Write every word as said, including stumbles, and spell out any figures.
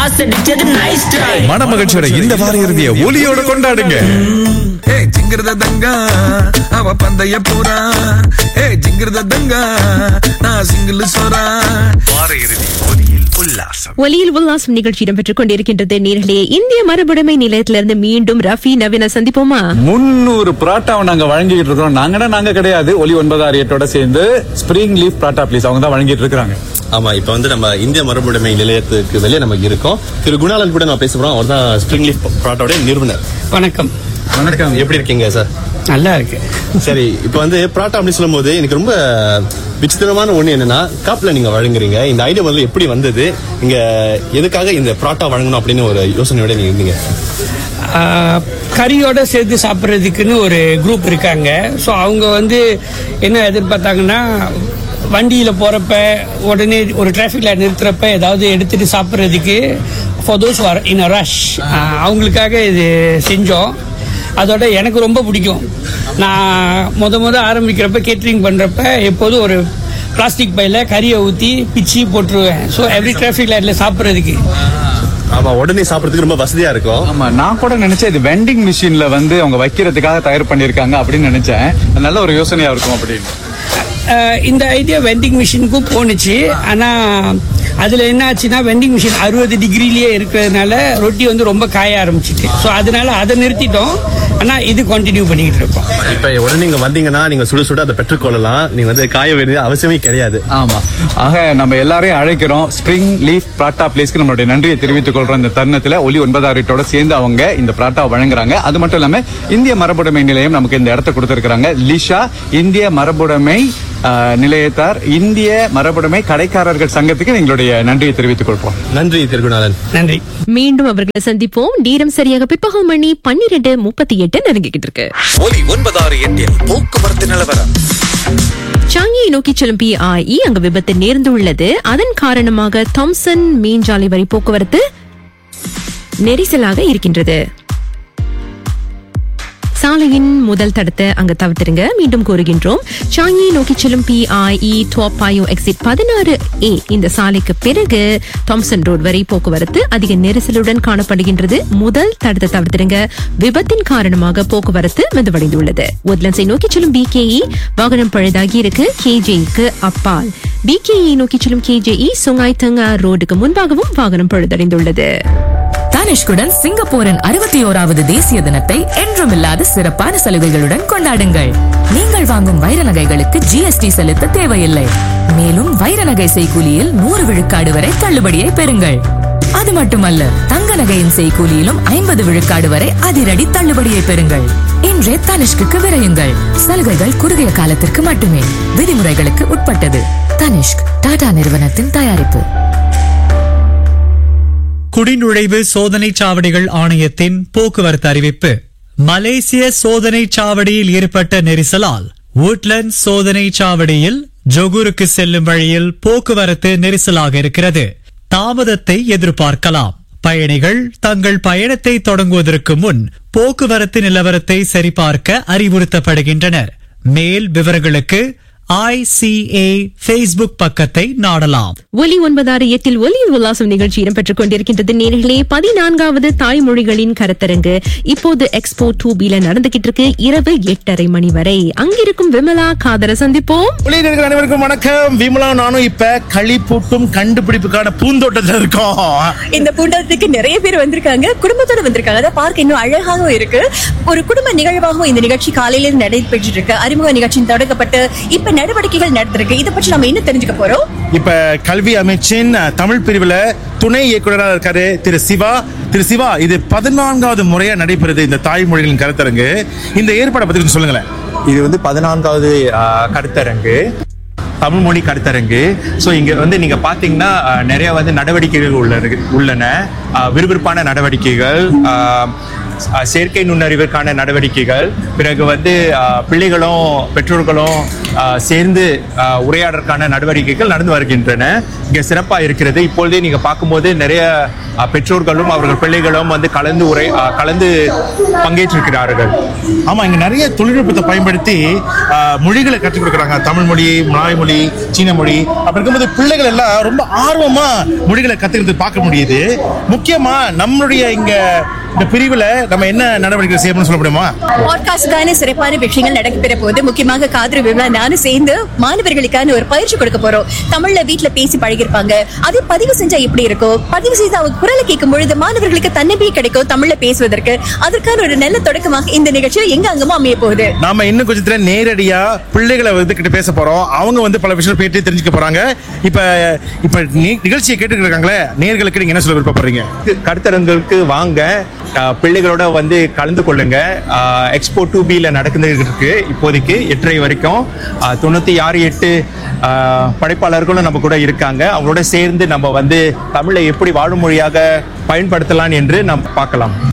மனமகிழ்ச்சியோட இந்த வார இறுதிய ஒலியோட கொண்டாடுங்க. ஜிங்கிரத தங்கா அவ பந்தய போறா, ஏ ஜிங்கிரத தங்கா நான் சிங்கிள் சோறா. வார இறுதி ஒலியில் உல்லாசம். ஒலியில் உல்லாசம் நிகழ்ச்சி இடம்பெற்றுக் கொண்டிருக்கின்றது. நேர்களே, இந்திய மரபுடைமை நிலையத்திலிருந்து மீண்டும் ரஃபி நவீன சந்திப்போமா? முன்னூறு பராட்டாவை நாங்க வழங்கிட்டு இருக்கோம். நாங்கன்னா நாங்க கிடையாது, ஒலி ஒன்பது ஆறு எட்டோட சேர்ந்து ஸ்பிரிங் லீஃப் பராட்டா பிளீஸ் அவங்க தான் வழங்கிட்டு இருக்காங்க. ஆமா, இப்ப வந்து நம்ம இந்திய மரபுடைமை நிலையத்துக்கு வெளியே நமக்கு இருக்கோம். திரு குணாலன் கூட நான் பேச போறோம். அவர் தான் ஸ்பிரிங் லீஃப் பராட்டாவுடைய நிறுவனர். வணக்கம். வணக்கம். எப்படி இருக்கீங்க சார்? நல்லா இருக்கு. சரி, இப்ப வந்து பராட்டா அப்படி சொல்லும் போது எனக்கு ரொம்ப விசித்திரமான ஒண்ணு என்னன்னா, காப்ல நீங்க வழங்குறீங்க. இந்த ஐடியா வந்து எப்படி வந்தது? நீங்க எதுக்காக இந்த பராட்டா வழங்கணும் அப்படின்னு ஒரு யோசனையோட நீங்க இருந்தீங்க? கறியோட சேர்த்து சாப்பிட்றதுக்குன்னு ஒரு குரூப் இருக்காங்க. ஸோ அவங்க வந்து என்ன எதிர்பார்த்தாங்கன்னா, வண்டியில் போகிறப்ப உடனே ஒரு டிராஃபிக் லைட் நிறுத்துறப்ப ஏதாவது எடுத்துட்டு சாப்பிட்றதுக்கு for those are in a rush, அவங்களுக்காக இது செஞ்சோம். அதோட எனக்கு ரொம்ப பிடிக்கும். நான் முத முத ஆரம்பிக்கிறப்ப கேட்ரிங் பண்ணுறப்ப எப்போதும் ஒரு பிளாஸ்டிக் பையில கறியை ஊற்றி பிச்சு போட்டுருவேன். ஸோ எவ்ரி டிராஃபிக் லைட்டில் சாப்பிட்றதுக்கு. ஆமா, உடனே சாப்பிட்றதுக்கு ரொம்ப வசதியா இருக்கும். ஆமா, நான் கூட நினைச்சேன் இது வெண்டிங் மிஷின்ல வந்து அவங்க வைக்கிறதுக்காக தயார் பண்ணிருக்காங்க அப்படின்னு நினைச்சேன். நல்ல ஒரு யோசனையா இருக்கும் அப்படின்னு. இந்த ஐடியா வெண்டிங் மிஷினுக்கும் போனுச்சு. ஆனா அதுல என்ன ஆச்சுன்னா, வெண்டிங் மிஷின் அறுபது டிகிரிலேயே இருக்கிறதுனால ரொட்டி வந்து ரொம்ப காய ஆரம்பிச்சிட்டு, ஸோ அதனால அதை நிறுத்திட்டோம். ஆனா இது கண்டினியூ பண்ணிட்டு இருக்கோம். இப்ப உடனே நீங்க வந்தீங்கன்னா நீங்க சுட சுட அதை பெற்றுக்கொள்ளலாம். நீங்க வந்து காய வேண்டியது அவசியமே கிடையாது. ஆமா, ஆக நம்ம எல்லாரையும் அழைக்கிறோம் ஸ்பிரிங் லீஃப் பராட்டா பிளேஸ்க்கு நம்மளுடைய நன்றியை தெரிவித்துக் கொள்றோம். இந்த தருணத்துல ஒலி ஒன்பதாயிரத்தோட சேர்ந்து அவங்க இந்த பராட்டா வழங்குறாங்க. அது மட்டும் இல்லாம இந்திய மரபுடைமை நிலையம் நமக்கு இந்த இடத்தை கொடுத்திருக்காங்க. லிஷா இந்திய மரபுடைமை நிலையத்தார், இந்திய மரபுடைமை கடைக்காரர்கள் சங்கத்துக்கு எங்களுடைய நன்றியை தெரிவித்துக் கொள்வோம். நன்றி திருகுணாலன். நன்றி. மீண்டும் அவர்களை சந்திப்போம். நேரம் சரியாக பிற்பகல் மணி பன்னிரண்டு முப்பத்தி எட்டு நெருங்கிட்டு இருக்கு. ஒலி ஒன்பதாறு எட்டில் போக்குவரத்து நிலவரம். சாங்கியை நோக்கி செல்லும் பி ஐ இ அங்கு விபத்து நேர்ந்துள்ளது. அதன் காரணமாக தாம்சன் மீன்சாலை வரை போக்குவரத்து நெரிசலாக இருக்கின்றது. சாலையின் முதல் தடத்தை அங்க தவிர்த்திருங்க. மீண்டும் கூறுகின்றோம், சாங்கியை நோக்கி செல்லும் பி ஐ இ டோப்பாயோ எக்ஸிட் பதினாறு ஏ இந்த சாலைக்கு பிறகு தாம்சன் ரோட் வரை போக்குவரத்து அதிக நெரிசலுடன் காணப்படுகின்றது. முதல் தடத்தை தவிர்த்திருங்க. விபத்தின் காரணமாக போக்குவரத்து மெதுவடைந்துள்ளது. உட்லண்ட்ஸை நோக்கி செல்லும் பி கே இ வாகனம் பழுதாகி இருக்கு. கேஜேக்கு அப்பால் பி கே இ நோக்கி செல்லும் கே ஜே இ சுங்காய் தங்கா ரோடுக்கு முன்பாகவும் வாகனம் பழுதடைந்துள்ளது. தனிஷ்குடன் சிங்கப்பூரின் அறுபத்தி ஓராவது தேசிய தினத்தை என்றுமில்லாத சிறப்பான சலுகைகளுடன் கொண்டாடுங்கள். நீங்கள் வாங்கும் வைர நகைகளுக்கு ஜி எஸ் டி செலுத்த தேவையில்லை. மேலும் வைர நகை செய்கூலியில் நூறு விழுக்காடு வரை தள்ளுபடியை பெறுங்கள். அது மட்டுமல்ல, தங்க நகையின் செய்கூலியிலும் ஐம்பது விழுக்காடு வரை அதிரடி தள்ளுபடியை பெறுங்கள். இன்றே தனிஷ்குக்கு விரையுங்கள். சலுகைகள் குறுகிய காலத்திற்கு மட்டுமே. விதிமுறைகளுக்கு உட்பட்டது. தனிஷ்க் டாடா நிறுவனத்தின் தயாரிப்பு. குடிநுழைவு சோதனை சாவடிகள் ஆணையத்தின் போக்குவரத்து அறிவிப்பு. மலேசிய சோதனை சாவடியில் ஏற்பட்ட நெரிசலால் உட்லண்ட் சோதனை சாவடியில் ஜொகூருக்கு செல்லும் வழியில் போக்குவரத்து நெரிசலாக இருக்கிறது. தாமதத்தை எதிர்பார்க்கலாம். பயணிகள் தங்கள் பயணத்தை தொடங்குவதற்கு முன் போக்குவரத்து நிலவரத்தை சரிபார்க்க அறிவுறுத்தப்படுகின்றனர். மேல் விவரங்களுக்கு ஐ சி ஏ Facebook பக்கத்தை நாடலாம். ஒலி ஒன்பதாறு எட்டில் ஒலியில் உல்லாசம் நிகழ்ச்சி இடம்பெற்றுக் கொண்டிருக்கின்றது. நேர்களே, பதினான்காவது தாய்மொழிகளின் கருத்தரங்கு இப்போது எக்ஸ்போ டூ பில நடந்துகிட்டு இருக்கு. இரவு எட்டரை மணி வரை அங்கிருக்கும் விமலா காதர சந்திப்போம். அனைவருக்கும் வணக்கம். விமலா நானும் இப்ப களிப்பூட்டும் கண்டுபிடிப்புக்கான பூந்தோட்டத்தில் இருக்கோம். இந்த பூந்தோட்டத்துக்கு நிறைய பேர் வந்திருக்காங்க, குடும்பத்தோட வந்திருக்காங்க. அதை பார்க்க இன்னும் அழகாகவும் இருக்கு. ஒரு குடும்ப நிகழ்வாகவும் இந்த நிகழ்ச்சி காலையில நடைபெற்று இருக்கு. அறிமுக நிகழ்ச்சியின் தொடங்கப்பட்டு இப்ப நடவடிக்கைகள் நடந்திருக்கு. இதை பற்றி நம்ம என்ன தெரிஞ்சுக்க போறோம்? இப்ப கல்வி அமைச்சின் தமிழ் பிரிவுல துணை இயக்குநராக இருக்காரு திரு சிவா. திரு சிவா, இது பதினான்காவது முறையா நடைபெறுது இந்த தாய்மொழிகளின் கருத்தரங்கு. இந்த ஏற்பாடை பத்தி சொல்லுங்களேன். இது வந்து பதினான்காவது கருத்தரங்கு, தமிழ் மொழி கருத்தரங்கு. ஸோ இங்க வந்து நீங்க பாத்தீங்கன்னா நிறைய வந்து நடவடிக்கைகள் உள்ள உள்ளன. விறுவிறுப்பான நடவடிக்கைகள், செயற்கை நுண்ணறிவுக்கான நடவடிக்கைகள், பிறகு வந்து பிள்ளைகளும் பெற்றோர்களும் ஆஹ், சேர்ந்து ஆஹ், உரையாடற்கான நடவடிக்கைகள் நடந்து வருகின்றன. இங்க சிறப்பா இருக்கிறது. இப்பொழுதே நீங்க பார்க்கும்போது நிறைய ஆஹ், பெற்றோர்களும் அவர்கள் பிள்ளைகளும் வந்து கலந்து உரை ஆஹ், கலந்து பங்கேற்றிருக்கிறார்கள். ஆமா, இங்க நிறைய தொழில்நுட்பத்தை பயன்படுத்தி ஆஹ், மொழிகளை கற்றுக் கொடுக்குறாங்க. தமிழ் மொழி, மலாய் மொழி, சீன மொழி. அப்படி இருக்கும்போது பிள்ளைகள் எல்லாம் ரொம்ப ஆர்வமா மொழிகளை கத்துக்கிறது பார்க்க முடியுது. முக்கியமா நம்மளுடைய இங்க இந்த பிரிவுல நம்ம என்ன நடவடிக்கை செய்யணும்னு சொல்ல முடியுமா? பாட்காஸ்டுக்கான சிறப்பான விஷயங்கள் நடைபெற போது முக்கியமாக காதர் விழா நானும் சேர்ந்து மாணவர்களுக்கான ஒரு பயிற்சி கொடுக்க போறோம். தமிழ்ல வீட்டுல பேசி பழகிருப்பாங்க, அதை பதிவு செஞ்சா எப்படி இருக்கும், பதிவு செய்து அவங்க குரலை கேட்கும் பொழுது மாணவர்களுக்கு தன்னம்பிக்கை கிடைக்கும் தமிழ்ல பேசுவதற்கு. அதற்கான ஒரு நல்ல தொடக்கமாக இந்த நிகழ்ச்சியில எங்க அங்கமா அமைய போகுது. நாம இன்னும் கொஞ்சத்துல நேரடியா பிள்ளைகளை வந்து கிட்ட பேச போறோம். அவங்க வந்து பல விஷயம் பேட்டி தெரிஞ்சுக்க போறாங்க. இப்ப இப்ப நி- நிகழ்ச்சியை கேட்டுட்டு இருக்காங்களே நேயர்களுக்கு நீங்க என்ன சொல்ல விருப்பப்படுறீங்க? கருத்தரங்களுக்கு வாங்க, ஆஹ், பிள்ளைகளோட வந்து கலந்து கொள்ளுங்க. எக்ஸ்போ டூ பில நடக்குது இருக்கு இப்போதைக்கு எட்டரை வரைக்கும். ஆஹ், தொண்ணூத்தி ஆறு எட்டு ஆஹ், படைப்பாளர்களும் நம்ம கூட இருக்காங்க. அவங்களோட சேர்ந்து நம்ம வந்து தமிழை எப்படி வாழும் மொழியாக பயன்படுத்தலாம் என்று நாம் பார்க்கலாம்.